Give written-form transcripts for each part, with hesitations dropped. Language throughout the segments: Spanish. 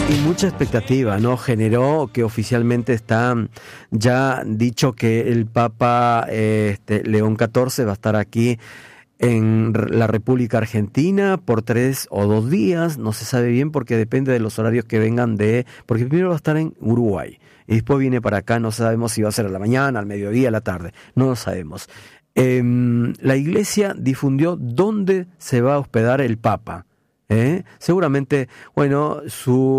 Y mucha expectativa, ¿no? Generó que oficialmente está ya dicho que el Papa León XIV va a estar aquí en la República Argentina por 3 o 2 días, no se sabe bien porque depende de los horarios que vengan porque primero va a estar en Uruguay y después viene para acá, no sabemos si va a ser a la mañana, al mediodía, a la tarde, no lo sabemos. La Iglesia difundió dónde se va a hospedar el Papa. Seguramente, bueno, su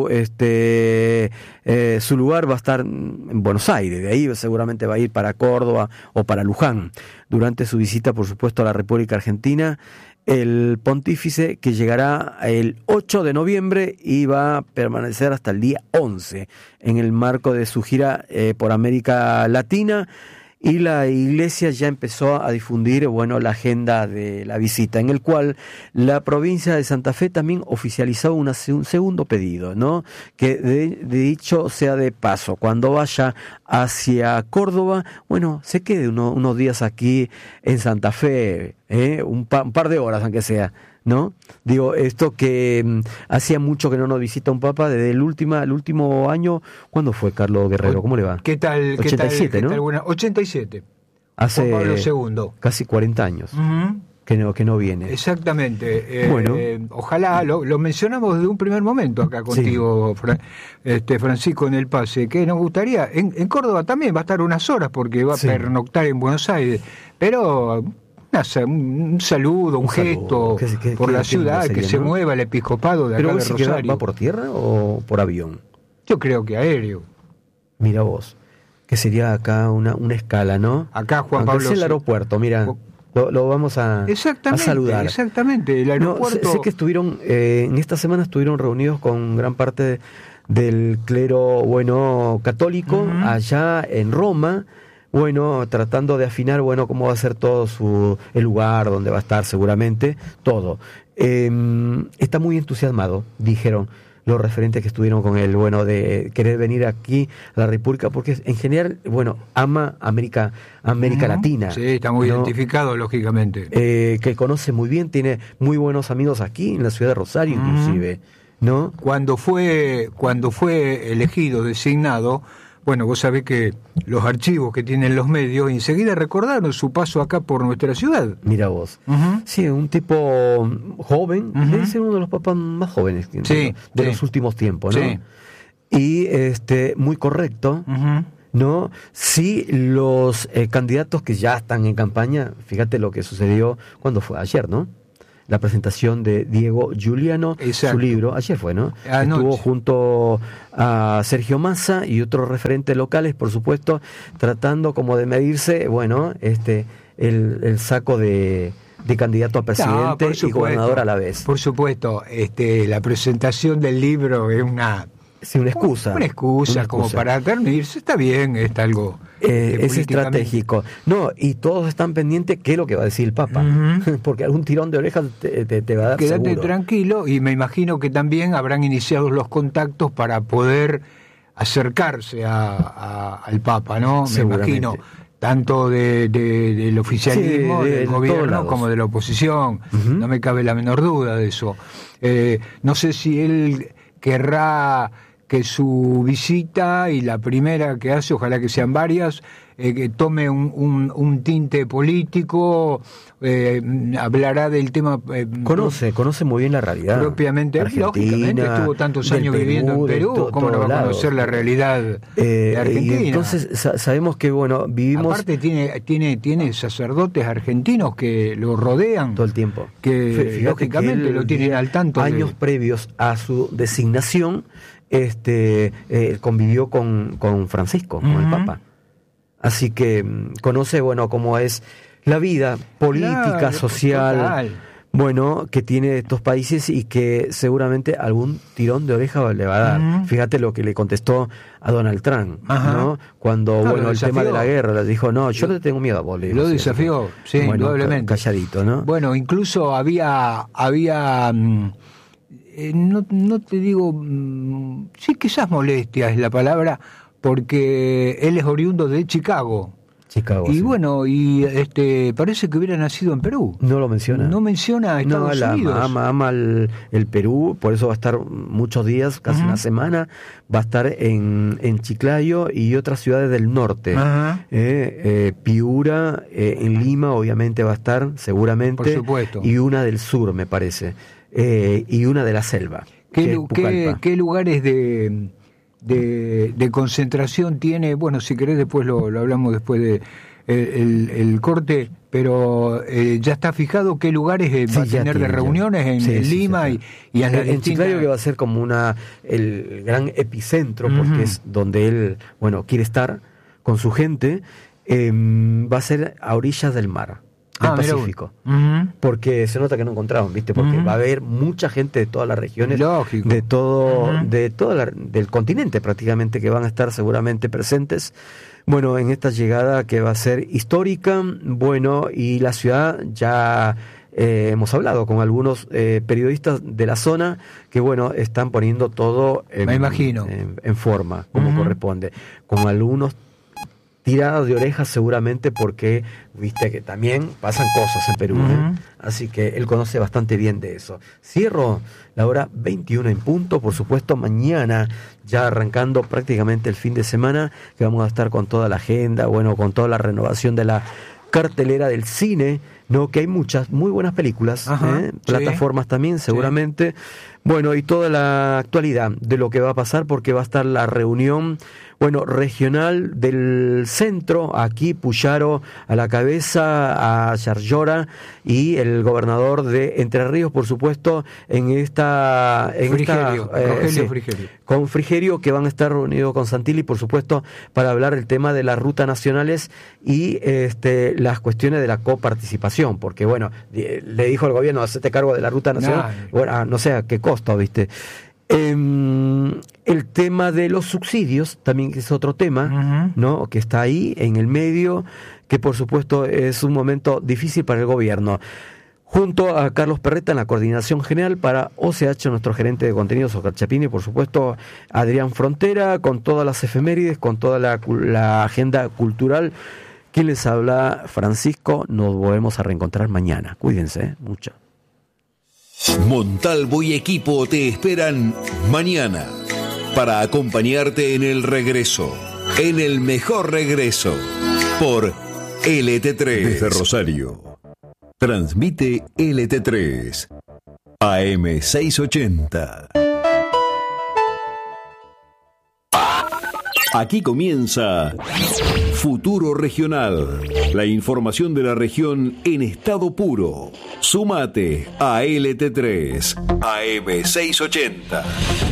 lugar va a estar en Buenos Aires, de ahí seguramente va a ir para Córdoba o para Luján. Durante su visita, por supuesto, a la República Argentina, el pontífice, que llegará el 8 de noviembre y va a permanecer hasta el día 11 en el marco de su gira por América Latina. Y la Iglesia ya empezó a difundir, bueno, la agenda de la visita, en el cual la provincia de Santa Fe también oficializó un segundo pedido, ¿no? Que de dicho sea de paso, cuando vaya hacia Córdoba, bueno, se quede unos días aquí en Santa Fe, un par de horas aunque sea, ¿no? Digo, esto que hacía mucho que no nos visita un papa, desde el último año. ¿Cuándo fue, Carlos Guerrero? ¿Cómo le va? ¿Qué tal? 87, ¿qué ¿no? tal? Buena, 87. Hace Juan Pablo II. Casi 40 años que no viene. Exactamente. Bueno. Ojalá, lo mencionamos desde un primer momento acá contigo, sí. Francisco, en el pase, que nos gustaría, en Córdoba también va a estar unas horas porque va a pernoctar en Buenos Aires, pero un saludo, un gesto por la ciudad, que se mueva el episcopado de acá de Rosario. ¿Va por tierra o por avión? Yo creo que aéreo. Mira vos, que sería acá una escala, ¿no? Acá Juan Pablo es el aeropuerto, mira, lo vamos a saludar. Exactamente, el aeropuerto. No, sé que estuvieron, en esta semana estuvieron reunidos con gran parte del clero, católico, allá en Roma. Tratando de afinar, cómo va a ser todo el lugar donde va a estar seguramente, todo. Está muy entusiasmado, dijeron los referentes que estuvieron con él, de querer venir aquí a la República, porque en general, ama América Latina. Sí, está muy identificado, lógicamente. Que conoce muy bien, tiene muy buenos amigos aquí, en la ciudad de Rosario, inclusive, ¿no? Cuando fue elegido, designado, vos sabés que los archivos que tienen los medios enseguida recordaron su paso acá por nuestra ciudad. Mira vos. Sí, un tipo joven, debe ser uno de los papas más jóvenes de los últimos tiempos, ¿no? Sí. Y muy correcto, ¿no? Sí, los candidatos que ya están en campaña, fíjate lo que sucedió cuando fue ayer, ¿no? La presentación de Diego Giuliano, su libro, ayer fue, ¿no? Estuvo junto a Sergio Massa y otros referentes locales, por supuesto, tratando como de medirse, el saco de candidato a presidente y gobernador a la vez. Por supuesto, la presentación del libro es una excusa. Una excusa como para reunirse, está bien, es algo... es estratégico. No, y todos están pendientes qué es lo que va a decir el Papa, porque algún tirón de orejas te va a dar. Quédate seguro. Tranquilo, y me imagino que también habrán iniciado los contactos para poder acercarse al Papa, ¿no? Me imagino, tanto del oficialismo, del gobierno, como de la oposición. No me cabe la menor duda de eso. No sé si él querrá que su visita y la primera que hace, ojalá que sean varias, que tome un tinte político, hablará del tema... Conoce muy bien la realidad. Propiamente, lógicamente, estuvo tantos años viviendo en Perú, ¿cómo no va a conocer la realidad de Argentina? Y entonces sabemos que, vivimos... Aparte tiene sacerdotes argentinos que lo rodean. Todo el tiempo. Que lógicamente lo tienen al tanto. Años previos a su designación, convivió con Francisco, con el Papa. Así que conoce, cómo es la vida política, social, total. Que tiene estos países y que seguramente algún tirón de oreja le va a dar. Fíjate lo que le contestó a Donald Trump, ¿no? Cuando, el tema de la guerra, le dijo, no, yo no te tengo miedo a vos. Lo desafió, sí, indudablemente. Calladito, ¿no? Incluso había no te digo, sí, quizás molestia es la palabra, porque él es oriundo de Chicago. Chicago. Y sí. bueno, y parece que hubiera nacido en Perú. No lo menciona. No menciona a Estados Unidos. Ama el Perú, por eso va a estar muchos días, casi una semana. Va a estar en Chiclayo y otras ciudades del norte. Piura, en Lima, obviamente va a estar, seguramente. Por supuesto. Y una del sur, me parece. Y una de la selva. ¿Qué lugares de concentración tiene? Bueno, si querés después lo hablamos después de el corte, pero ya está fijado qué lugares va a tener de reuniones en Lima y en Chiclayo, que va a ser como el gran epicentro, porque es donde él, quiere estar con su gente. Va a ser a orillas del mar, del Pacífico, porque se nota que no encontraron, ¿viste? Porque va a haber mucha gente de todas las regiones, lógico, del continente prácticamente, que van a estar seguramente presentes. Bueno, en esta llegada que va a ser histórica, y la ciudad ya hemos hablado con algunos periodistas de la zona que, están poniendo todo en forma, como corresponde, con algunos tiradas de orejas seguramente, porque viste que también pasan cosas en Perú, así que él conoce bastante bien de eso. Cierro la hora 21 en punto, por supuesto mañana ya arrancando prácticamente el fin de semana, que vamos a estar con toda la agenda, con toda la renovación de la cartelera del cine, que hay muchas muy buenas películas, plataformas también seguramente, y toda la actualidad de lo que va a pasar, porque va a estar la reunión regional del centro, aquí Puyaro a la cabeza, a Yarlora y el gobernador de Entre Ríos, por supuesto, Frigerio. Con Frigerio, que van a estar reunidos con Santilli, por supuesto, para hablar el tema de las rutas nacionales y las cuestiones de la coparticipación, porque le dijo al gobierno, hacete cargo de la ruta nacional, no sé a qué costo, ¿viste? El tema de los subsidios también es otro tema, que está ahí en el medio, que por supuesto es un momento difícil para el gobierno. Junto a Carlos Perretta en la coordinación general para OCH, nuestro gerente de contenidos, Oscar Chapini, por supuesto Adrián Frontera, con todas las efemérides, con toda la agenda cultural. Quien les habla, Francisco. Nos volvemos a reencontrar mañana. Cuídense mucho. Montalvo y equipo te esperan mañana para acompañarte en el regreso, en el mejor regreso, por LT3. Desde Rosario, transmite LT3, AM 680. Aquí comienza Futuro Regional, la información de la región en estado puro. Súmate a LT3, AM 680.